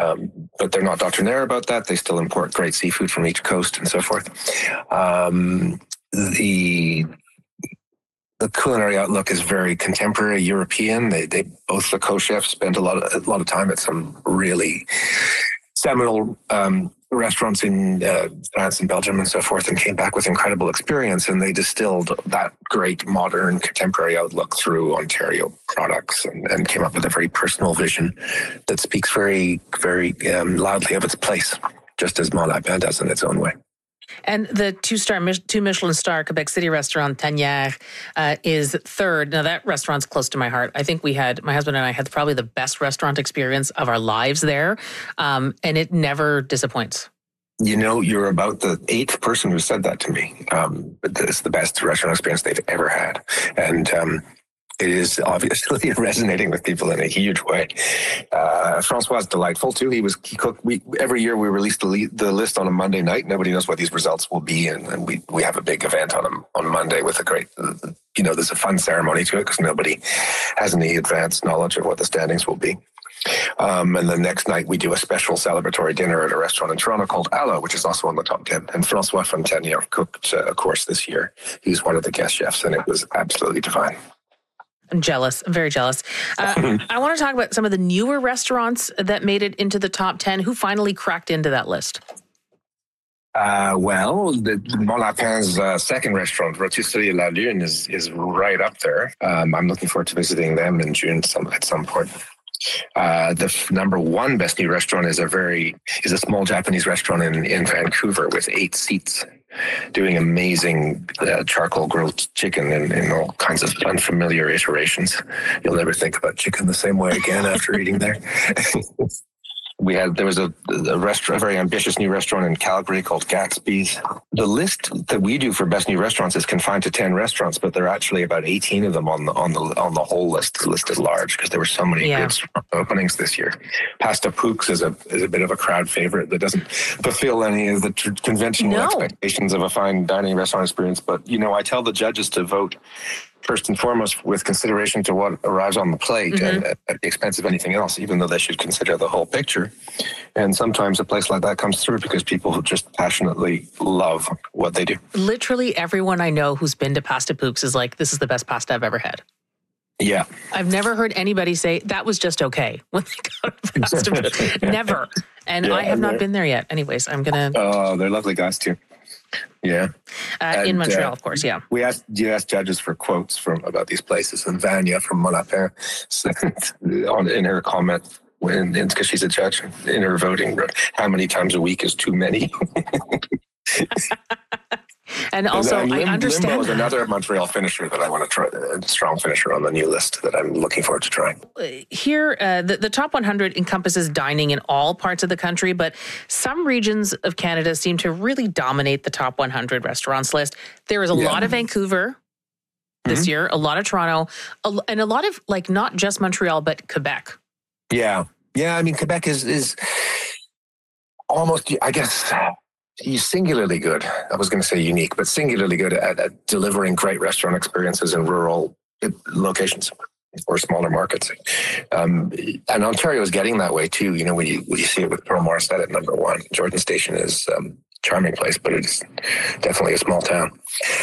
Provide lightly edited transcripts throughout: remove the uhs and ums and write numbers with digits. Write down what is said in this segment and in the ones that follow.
But they're not doctrinaire about that. They still import great seafood from each coast and so forth. The culinary outlook is very contemporary European. They both the co-chefs spent a lot of time at some really seminal restaurants in France and Belgium and so forth, and came back with incredible experience. And they distilled that great modern contemporary outlook through Ontario products and came up with a very personal vision that speaks very, very loudly of its place, just as Mont Lapin does in its own way. And the two Michelin star Quebec City restaurant, Tanière, is third. Now, that restaurant's close to my heart. I think my husband and I had probably the best restaurant experience of our lives there. And it never disappoints. You know, you're about the 8th person who said that to me. It's the best restaurant experience they've ever had. And it is obviously resonating with people in a huge way. Francois is delightful too. He cooked. Every year we release the list on a Monday night. Nobody knows what these results will be, and we have a big event on Monday with a great. There's a fun ceremony to it because nobody has any advanced knowledge of what the standings will be. And the next night we do a special celebratory dinner at a restaurant in Toronto called Aloe, which is also on the top 10. And Francois Fontanier cooked a course this year. He's one of the guest chefs, and it was absolutely divine. I'm jealous. I'm very jealous. I want to talk about some of the newer restaurants that made it into the top 10. Who finally cracked into that list? The Mont Lapin's second restaurant, Rotisserie La Lune, is right up there. I'm looking forward to visiting them in June at some point. The number one best new restaurant is a small Japanese restaurant in Vancouver with 8 seats, doing amazing charcoal grilled chicken in all kinds of unfamiliar iterations. You'll never think about chicken the same way again after eating there. There was a very ambitious new restaurant in Calgary called Gatsby's. The list that we do for best new restaurants is confined to 10 restaurants, but there are actually about 18 of them on the whole list. The list is large because there were so many good openings this year. Pasta Pooks is a bit of a crowd favorite that doesn't fulfill any of the conventional expectations of a fine dining restaurant experience. But I tell the judges to vote first and foremost with consideration to what arrives on the plate and at the expense of anything else, even though they should consider the whole picture. And sometimes a place like that comes through because people who just passionately love what they do. Literally everyone I know who's been to Pasta Pooks is like, this is the best pasta I've ever had. Yeah. I've never heard anybody say, that was just okay when they go to Pasta Pooks. Never. And I have not been there yet. Anyways, I'm going to... Oh, they're lovely guys too. Yeah. In Montreal, of course, yeah. You asked judges for quotes about these places, and Vanya from Mont Lapin said in her comment, because she's a judge, in her voting, how many times a week is too many? And also, I understand Limbo is another Montreal finisher that I want to try, a strong finisher on the new list that I'm looking forward to trying. Here, the top 100 encompasses dining in all parts of the country, but some regions of Canada seem to really dominate the top 100 restaurants list. There is a lot of Vancouver this year, a lot of Toronto, and a lot of, not just Montreal, but Quebec. Yeah. Yeah, I mean, Quebec is almost, I guess... He's singularly good. I was going to say unique, but singularly good at delivering great restaurant experiences in rural locations or smaller markets. And Ontario is getting that way too. When you see it with Pearl Morissette at number 1. Jordan Station is a charming place, but it's definitely a small town.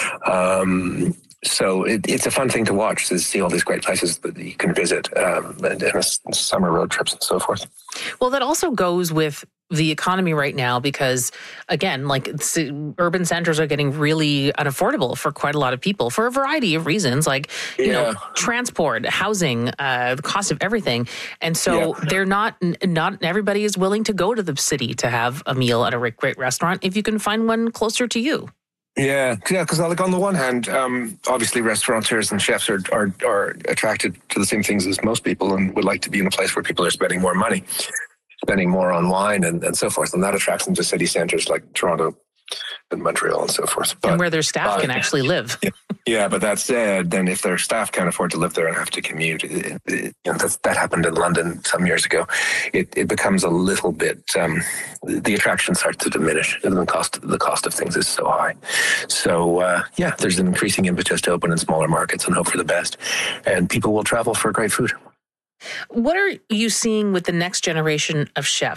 So it's a fun thing to watch, to see all these great places that you can visit and summer road trips and so forth. Well, that also goes with the economy right now because, again, urban centers are getting really unaffordable for quite a lot of people for a variety of reasons, transport, housing, the cost of everything. And so they're not everybody is willing to go to the city to have a meal at a great restaurant if you can find one closer to you. Yeah, because on the one hand, obviously restaurateurs and chefs are attracted to the same things as most people and would like to be in a place where people are spending more money, spending more on wine and so forth. And that attracts them to city centers like Toronto and Montreal and so forth. And where their staff can actually live. Yeah, but that said, then if their staff can't afford to live there and have to commute, that happened in London some years ago, it becomes a little bit, the attraction starts to diminish and the cost of things is so high. So, there's an increasing impetus to open in smaller markets and hope for the best. And people will travel for great food. What are you seeing with the next generation of chefs?